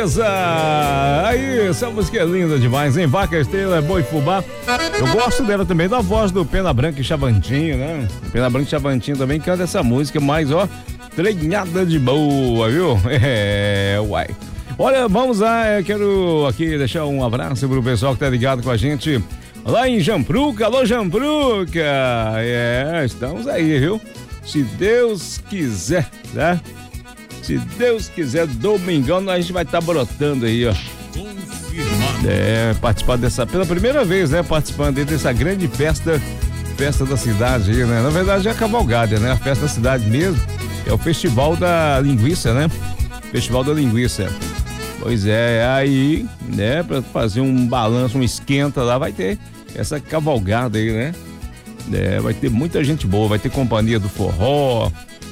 beleza? Aí, essa música é linda demais, hein? Vaca, Estrela, Boi, Fubá. Eu gosto dela também, da voz do Pena Branca e Chavantinho, né? O Pena Branca e Chavantinho também canta essa música, mas ó, treinada de boa, viu? Uai. Olha, vamos lá, eu quero aqui deixar um abraço pro pessoal que tá ligado com a gente lá em Jampruca. Alô, Jampruca! Estamos aí, viu? Se Deus quiser, né? Se Deus quiser, domingão a gente vai estar brotando aí, ó. Participar pela primeira vez, né? Participando aí dessa grande festa da cidade aí, né? Na verdade é a cavalgada, né? A festa da cidade mesmo é o Festival da Linguiça, né? Festival da Linguiça. Pois é, aí, né? Pra fazer um balanço, um esquenta lá, vai ter essa cavalgada aí, né? Vai ter muita gente boa, vai ter companhia do forró,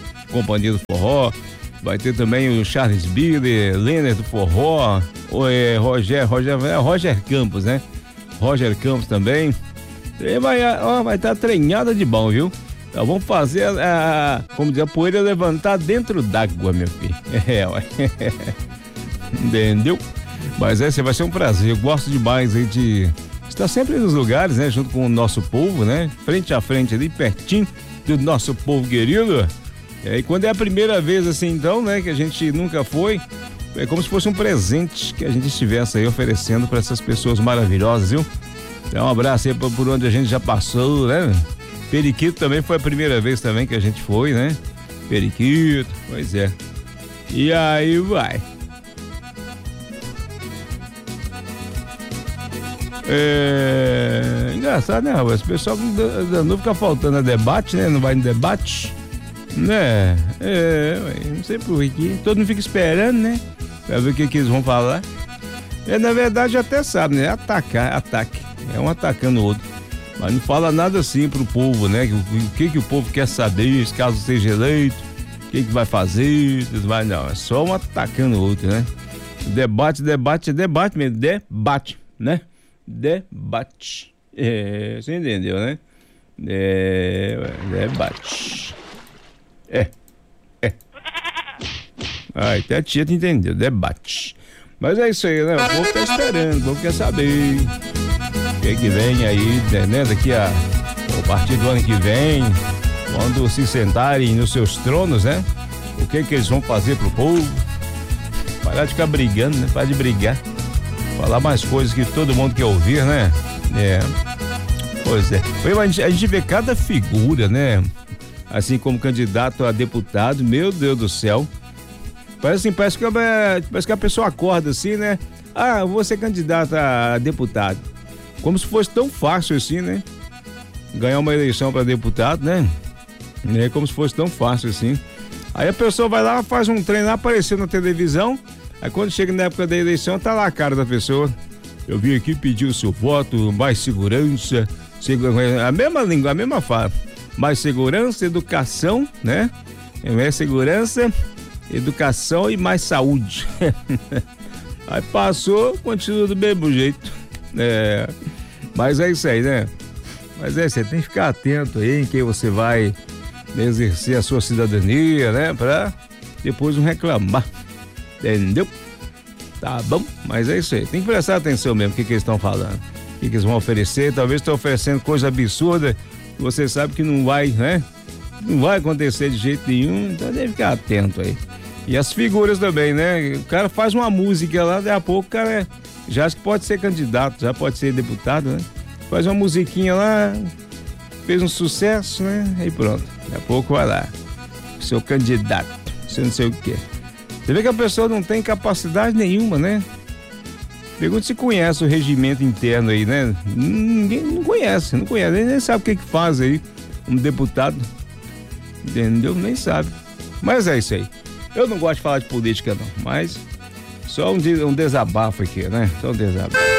vai ter também o Charles Biller, Lenner do forró, Roger Campos, né? Roger Campos também. E vai estar treinada de bom, viu? Então vamos fazer como diz, a poeira levantar dentro d'água, meu filho. Ué. Entendeu? Mas esse vai ser um prazer, eu gosto demais aí de estar sempre nos lugares, né? Junto com o nosso povo, né? Frente a frente ali, pertinho do nosso povo querido. E quando é a primeira vez assim, então, né? Que a gente nunca foi, é como se fosse um presente que a gente estivesse aí oferecendo para essas pessoas maravilhosas, viu? Então um abraço aí por onde a gente já passou, né? Periquito também foi a primeira vez também que a gente foi, né? Periquito, pois é. E aí vai. Engraçado, né, rapaz? O pessoal não fica faltando a debate, né? Não vai no debate, né? Não sei por quê. Todo mundo fica esperando, né? Pra ver o que eles vão falar. Na verdade, até sabe, né? Ataque. É um atacando o outro. Mas não fala nada assim pro povo, né? O que o povo quer saber, caso seja eleito, o que vai fazer, não. É só um atacando o outro, né? Debate mesmo. Debate, né? Debate. Você entendeu, né? Debate. Até a tia te entendeu, debate. Mas é isso aí, né? O povo tá esperando, o povo quer saber o que vem aí, né? Daqui a partir do ano que vem, quando se sentarem nos seus tronos, né? O que eles vão fazer pro povo? Parar de ficar brigando, né? Parar de brigar. Falar mais coisas que todo mundo quer ouvir, né? Pois é. A gente vê cada figura, né? Assim como candidato a deputado, meu Deus do céu. Parece que a pessoa acorda assim, né? Vou ser candidato a deputado. Como se fosse tão fácil assim, né? Ganhar uma eleição para deputado, né? Como se fosse tão fácil assim. Aí a pessoa vai lá, faz um trem lá, apareceu na televisão. Aí quando chega na época da eleição, tá lá a cara da pessoa. Eu vim aqui pedir o seu voto, mais segurança, a mesma língua, a mesma fala. Mais segurança, educação, né? Segurança, educação e mais saúde. Aí passou, continua do mesmo jeito. Mas é isso aí, né? Mas você tem que ficar atento aí em quem você vai exercer a sua cidadania, né? Pra depois não reclamar. Entendeu? Tá bom, mas é isso aí. Tem que prestar atenção mesmo o que eles estão falando. O que eles vão oferecer. Talvez estão oferecendo coisa absurda que você sabe que não vai, né? Não vai acontecer de jeito nenhum. Então deve ficar atento aí. E as figuras também, né? O cara faz uma música lá, daqui a pouco o cara já acha que pode ser candidato, já pode ser deputado, né? Faz uma musiquinha lá, fez um sucesso, né? Aí pronto. Daqui a pouco vai lá. Seu candidato, você não sei o quê. Você vê que a pessoa não tem capacidade nenhuma, né? Pergunta se conhece o regimento interno aí, né? Ninguém não conhece, nem sabe o que faz aí um deputado, entendeu? Nem sabe. Mas é isso aí. Eu não gosto de falar de política não, mas só um desabafo aqui, né? Só um desabafo.